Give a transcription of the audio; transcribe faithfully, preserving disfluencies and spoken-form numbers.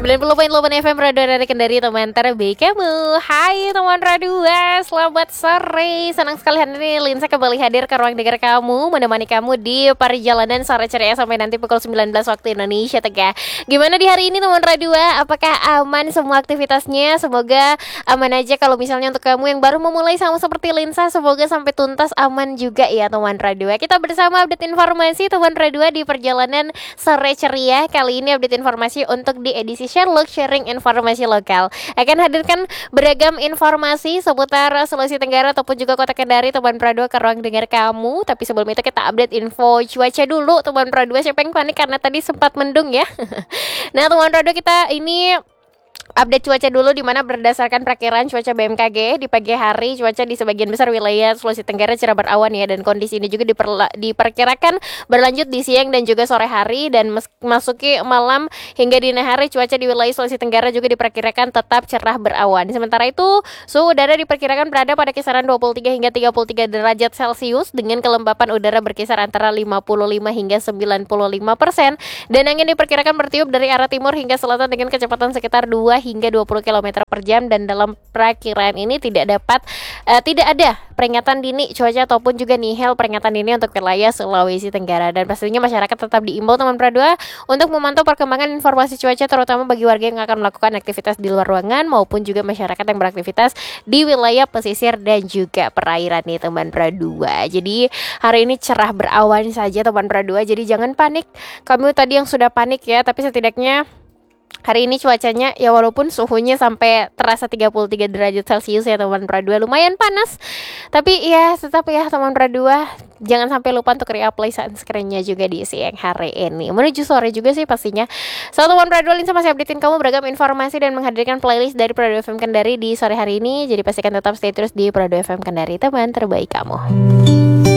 sembilan puluh koma delapan F M Radio dari Kendari, teman terbaik kamu. Hai teman Radua, selamat sore. Senang sekali hari ini Linsa kembali hadir ke ruang dengar kamu, menemani kamu di perjalanan sore ceria sampai nanti pukul sembilan belas waktu Indonesia Tengah. Gimana di hari ini teman Radua? Apakah aman semua aktivitasnya? Semoga aman aja. Kalau misalnya untuk kamu yang baru memulai sama seperti Linsa, semoga sampai tuntas aman juga ya teman Radua. Kita bersama update informasi teman Radua di perjalanan sore ceria. Kali ini update informasi untuk di edisi Sherlock Sharing Informasi Lokal. Akan hadirkan beragam informasi seputar Sulawesi Tenggara ataupun juga Kota Kendari teman Pradua ke ruang dengar kamu. Tapi sebelum itu kita update info cuaca dulu teman Pradua. Siapa yang panik karena tadi sempat mendung ya. Nah teman Pradua, kita ini update cuaca dulu, di mana berdasarkan perkiraan cuaca B M K G di pagi hari cuaca di sebagian besar wilayah Sulawesi Tenggara cerah berawan ya, dan kondisi ini juga diperla- diperkirakan berlanjut di siang dan juga sore hari, dan mes- masuki malam hingga dini hari cuaca di wilayah Sulawesi Tenggara juga diperkirakan tetap cerah berawan. Sementara itu suhu udara diperkirakan berada pada kisaran dua puluh tiga hingga tiga puluh tiga derajat Celcius dengan kelembapan udara berkisar antara lima puluh lima hingga sembilan puluh lima persen, dan angin diperkirakan bertiup dari arah timur hingga selatan dengan kecepatan sekitar dua hingga dua puluh kilometer per jam, dan dalam perakiraan ini tidak dapat uh, tidak ada peringatan dini cuaca ataupun juga nihil peringatan dini untuk wilayah Sulawesi Tenggara. Dan pastinya masyarakat tetap diimbau teman Pradua untuk memantau perkembangan informasi cuaca, terutama bagi warga yang akan melakukan aktivitas di luar ruangan maupun juga masyarakat yang beraktivitas di wilayah pesisir dan juga perairan nih teman Pradua. Jadi hari ini cerah berawan saja teman Pradua, jadi jangan panik. Kamu tadi yang sudah panik ya, tapi setidaknya hari ini cuacanya ya walaupun suhunya sampai terasa tiga puluh tiga derajat Celcius ya teman Pradua, lumayan panas. Tapi ya tetap ya teman Pradua, jangan sampai lupa untuk reapply sunscreennya juga di siang hari ini. Menuju sore juga sih pastinya. So teman Pradua, Linsa masih updatein kamu beragam informasi dan menghadirkan playlist dari Pradua F M Kendari di sore hari ini. Jadi pastikan tetap stay terus di Pradua F M Kendari, teman terbaik kamu.